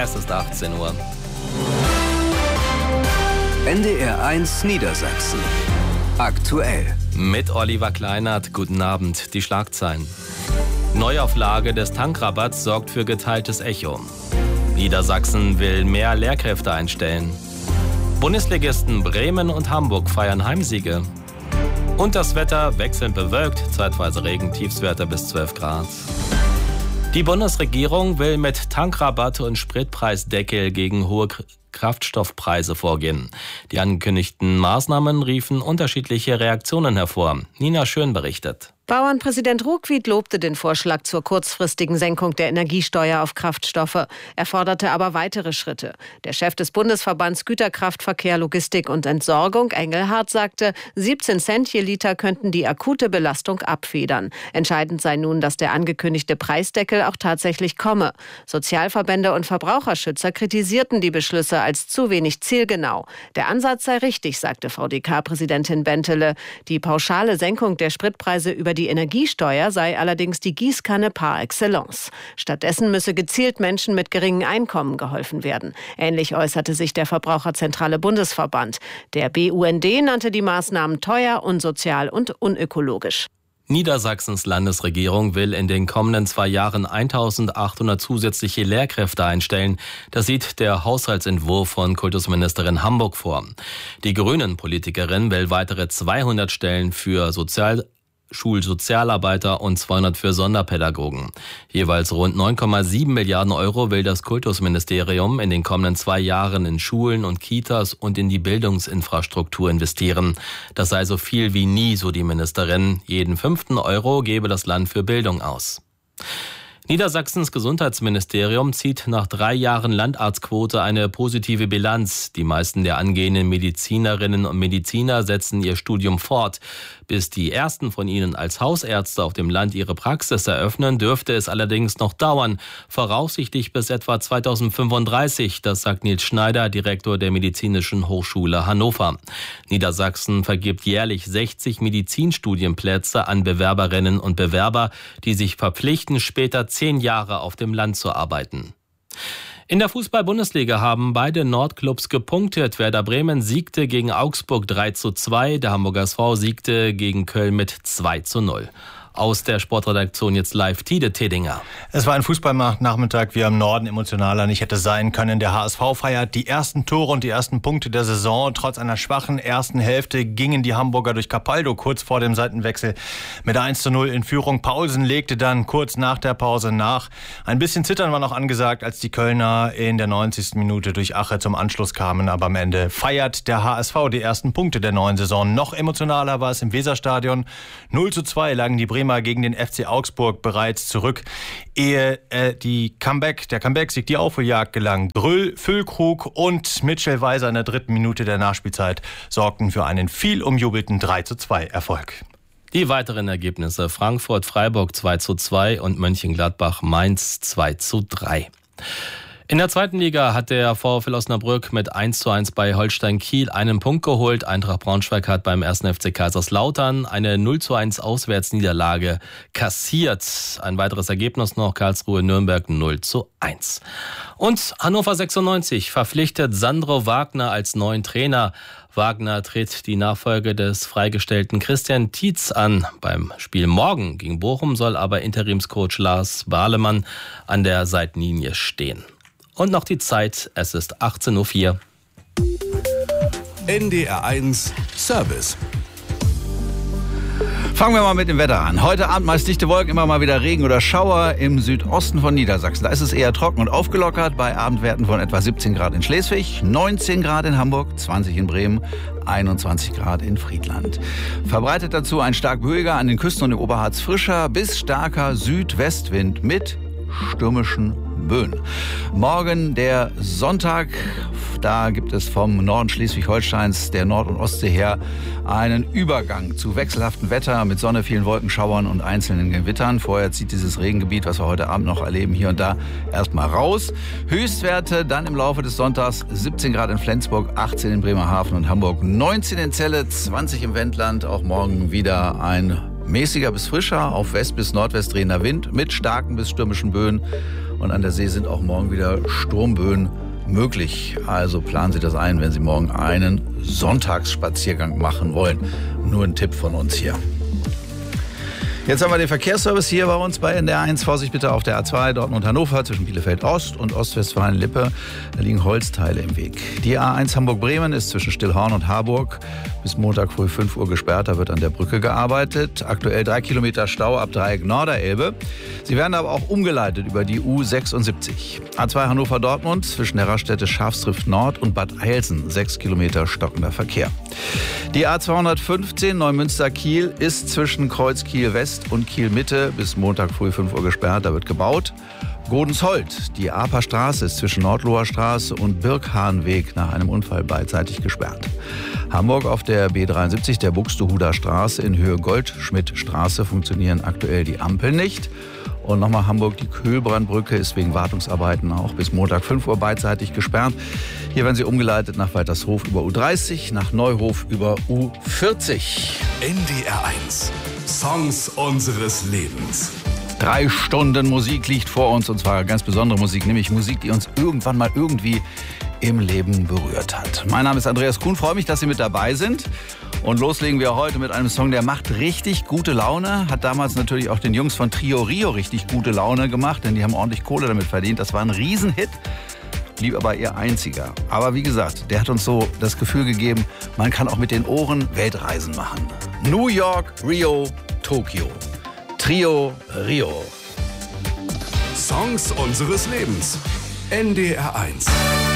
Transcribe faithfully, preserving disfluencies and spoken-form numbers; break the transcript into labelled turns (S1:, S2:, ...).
S1: Es ist achtzehn Uhr.
S2: N D R eins Niedersachsen. Aktuell.
S1: Mit Oliver Kleinert. Guten Abend. Die Schlagzeilen. Neuauflage des Tankrabatts sorgt für geteiltes Echo. Niedersachsen will mehr Lehrkräfte einstellen. Bundesligisten Bremen und Hamburg feiern Heimsiege. Und das Wetter wechselnd bewölkt, zeitweise Regen, Tiefstwerte bis zwölf Grad. Die Bundesregierung will mit Tankrabatt und Spritpreisdeckel gegen hohe Kraftstoffpreise vorgehen. Die angekündigten Maßnahmen riefen unterschiedliche Reaktionen hervor. Nina Schön berichtet.
S3: Bauernpräsident Ruckwied lobte den Vorschlag zur kurzfristigen Senkung der Energiesteuer auf Kraftstoffe. Er forderte aber weitere Schritte. Der Chef des Bundesverbands Güterkraftverkehr, Logistik und Entsorgung, Engelhardt, sagte, siebzehn Cent je Liter könnten die akute Belastung abfedern. Entscheidend sei nun, dass der angekündigte Preisdeckel auch tatsächlich komme. Sozialverbände und Verbraucherschützer kritisierten die Beschlüsse als zu wenig zielgenau. Der Ansatz sei richtig, sagte V D K-Präsidentin Bentele. Die pauschale Senkung der Spritpreise über die Energiesteuer sei allerdings die Gießkanne par excellence. Stattdessen müsse gezielt Menschen mit geringen Einkommen geholfen werden. Ähnlich äußerte sich der Verbraucherzentrale Bundesverband. Der B U N D nannte die Maßnahmen teuer, unsozial und unökologisch.
S1: Niedersachsens Landesregierung will in den kommenden zwei Jahren eintausendachthundert zusätzliche Lehrkräfte einstellen. Das sieht der Haushaltsentwurf von Kultusministerin Hamburg vor. Die Grünen-Politikerin will weitere zweihundert Stellen für Sozial Schulsozialarbeiter und zweihundert für Sonderpädagogen. Jeweils rund neun Komma sieben Milliarden Euro will das Kultusministerium in den kommenden zwei Jahren in Schulen und Kitas und in die Bildungsinfrastruktur investieren. Das sei so viel wie nie, so die Ministerin. Jeden fünften Euro gebe das Land für Bildung aus. Niedersachsens Gesundheitsministerium zieht nach drei Jahren Landarztquote eine positive Bilanz. Die meisten der angehenden Medizinerinnen und Mediziner setzen ihr Studium fort. Bis die ersten von ihnen als Hausärzte auf dem Land ihre Praxis eröffnen, dürfte es allerdings noch dauern. Voraussichtlich bis etwa zweitausendfünfunddreißig, das sagt Nils Schneider, Direktor der Medizinischen Hochschule Hannover. Niedersachsen vergibt jährlich sechzig Medizinstudienplätze an Bewerberinnen und Bewerber, die sich verpflichten, später zehn Jahre auf dem Land zu arbeiten. In der Fußball-Bundesliga haben beide Nordclubs gepunktet. Werder Bremen siegte gegen Augsburg drei zu zwei, der Hamburger S V siegte gegen Köln mit zwei zu null. Aus der Sportredaktion jetzt live Tide Tedinger.
S4: Es war ein Fußballnachmittag, wie er im Norden emotionaler nicht hätte sein können. Der H S V feiert die ersten Tore und die ersten Punkte der Saison. Trotz einer schwachen ersten Hälfte gingen die Hamburger durch Capaldo kurz vor dem Seitenwechsel mit eins zu null in Führung. Paulsen legte dann kurz nach der Pause nach. Ein bisschen Zittern war noch angesagt, als die Kölner in der neunzigsten Minute durch Ache zum Anschluss kamen. Aber am Ende feiert der H S V die ersten Punkte der neuen Saison. Noch emotionaler war es im Weserstadion. null zu zwei lagen die Bremer gegen den F C Augsburg bereits zurück, ehe äh, die Comeback, der Comeback-Sieg die Aufholjagd gelang. Brüll, Füllkrug und Mitchell Weiser in der dritten Minute der Nachspielzeit sorgten für einen viel umjubelten drei zu zwei Erfolg.
S1: Die weiteren Ergebnisse: Frankfurt-Freiburg zwei zu zwei und Mönchengladbach-Mainz zwei zu drei. In der zweiten Liga hat der VfL Osnabrück mit eins zu eins bei Holstein Kiel einen Punkt geholt. Eintracht Braunschweig hat beim ersten F C Kaiserslautern eine null zu eins Auswärtsniederlage kassiert. Ein weiteres Ergebnis noch: Karlsruhe-Nürnberg null zu eins. Und Hannover sechsundneunzig verpflichtet Sandro Wagner als neuen Trainer. Wagner tritt die Nachfolge des freigestellten Christian Tietz an. Beim Spiel morgen gegen Bochum soll aber Interimscoach Lars Wahlemann an der Seitenlinie stehen. Und noch die Zeit, es ist achtzehn Uhr vier.
S2: N D R eins Service.
S5: Fangen wir mal mit dem Wetter an. Heute Abend meist dichte Wolken, immer mal wieder Regen oder Schauer im Südosten von Niedersachsen. Da ist es eher trocken und aufgelockert bei Abendwerten von etwa siebzehn Grad in Schleswig, neunzehn Grad in Hamburg, zwanzig in Bremen, einundzwanzig Grad in Friedland. Verbreitet dazu ein stark böiger, an den Küsten und im Oberharz frischer bis starker Südwestwind mit stürmischen Böen. Morgen der Sonntag, da gibt es vom Norden Schleswig-Holsteins, der Nord- und Ostsee her, einen Übergang zu wechselhaftem Wetter mit Sonne, vielen Wolkenschauern und einzelnen Gewittern. Vorher zieht dieses Regengebiet, was wir heute Abend noch erleben, hier und da erstmal raus. Höchstwerte dann im Laufe des Sonntags: siebzehn Grad in Flensburg, achtzehn in Bremerhaven und Hamburg, neunzehn in Celle, zwanzig im Wendland. Auch morgen wieder ein mäßiger bis frischer, auf West- bis Nordwest drehender Wind mit starken bis stürmischen Böen. Und an der See sind auch morgen wieder Sturmböen möglich. Also planen Sie das ein, wenn Sie morgen einen Sonntagsspaziergang machen wollen. Nur ein Tipp von uns hier. Jetzt haben wir den Verkehrsservice hier bei uns bei N D R eins. Vorsicht bitte auf der A zwei Dortmund-Hannover zwischen Bielefeld-Ost und Ostwestfalen-Lippe. Da liegen Holzteile im Weg. Die A eins Hamburg-Bremen ist zwischen Stillhorn und Harburg bis Montag früh fünf Uhr gesperrt. Da wird an der Brücke gearbeitet. Aktuell drei Kilometer Stau ab Dreieck Norderelbe. Sie werden aber auch umgeleitet über die U sechsundsiebzig. A zwei Hannover-Dortmund zwischen der Raststätte Schafstrift Nord und Bad Eilsen. sechs Kilometer stockender Verkehr. Die A zweihundertfünfzehn Neumünster-Kiel ist zwischen Kreuz Kiel-West und Kiel-Mitte bis Montag früh fünf Uhr gesperrt. Da wird gebaut. Godensholt, die Aper Straße ist zwischen Nordloher Straße und Birkhahnweg nach einem Unfall beidseitig gesperrt. Hamburg auf der B dreiundsiebzig, der Buxtehuder Straße in Höhe Goldschmidt-Straße funktionieren aktuell die Ampeln nicht. Und nochmal Hamburg, die Köhlbrandbrücke ist wegen Wartungsarbeiten auch bis Montag fünf Uhr beidseitig gesperrt. Hier werden sie umgeleitet nach Weitershof über U dreißig, nach Neuhof über U vierzig.
S2: N D R eins. Songs unseres Lebens.
S5: Drei Stunden Musik liegt vor uns, und zwar ganz besondere Musik, nämlich Musik, die uns irgendwann mal irgendwie im Leben berührt hat. Mein Name ist Andreas Kuhn, freue mich, dass Sie mit dabei sind. Und loslegen wir heute mit einem Song, der macht richtig gute Laune. Hat damals natürlich auch den Jungs von Trio Rio richtig gute Laune gemacht, denn die haben ordentlich Kohle damit verdient. Das war ein Riesenhit, blieb aber ihr einziger. Aber wie gesagt, der hat uns so das Gefühl gegeben, man kann auch mit den Ohren Weltreisen machen. New York, Rio, Tokio. Trio Rio.
S2: Songs unseres Lebens. N D R eins.